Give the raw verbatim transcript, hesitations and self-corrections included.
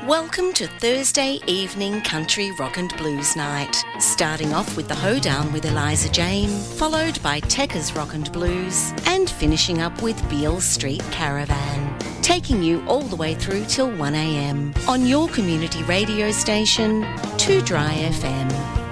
Welcome to Thursday evening country rock and blues night. Starting off with the Hoedown with Eliza Jane, followed by Tekka's Rock and Blues, and finishing up with Beale Street Caravan. Taking you all the way through till one a m on your community radio station, two Dry F M.